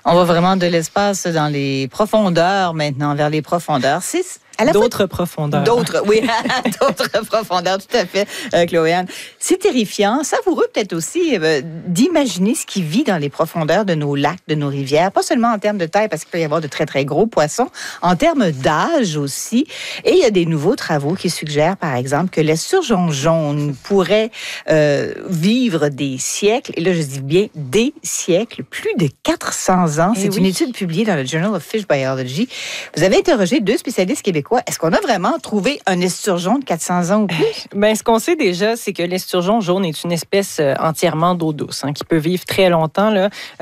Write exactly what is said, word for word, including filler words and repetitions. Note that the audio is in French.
On va vraiment de l'espace dans les profondeurs maintenant, vers les profondeurs. C'est à la D'autres fois... profondeurs. D'autres, oui, d'autres profondeurs, tout à fait, euh, Chloé-Anne. C'est terrifiant, savoureux peut-être aussi euh, d'imaginer ce qui vit dans les profondeurs de nos lacs, de nos rivières, pas seulement en termes de taille, parce qu'il peut y avoir de très, très gros poissons, en termes d'âge aussi. Et il y a des nouveaux travaux qui suggèrent, par exemple, que l'esturgeon jaune pourrait euh, vivre des siècles, et là, je dis bien des siècles, plus de quatre cents ans. Et C'est oui. une étude publiée dans le Journal of Fish Biology. Vous avez interrogé deux spécialistes québécois. Est-ce qu'on a vraiment trouvé un esturgeon de quatre cents ans ou plus? Ben, ce qu'on sait déjà, c'est que l'esturgeon jaune est une espèce entièrement d'eau douce, hein, qui peut vivre très longtemps, là.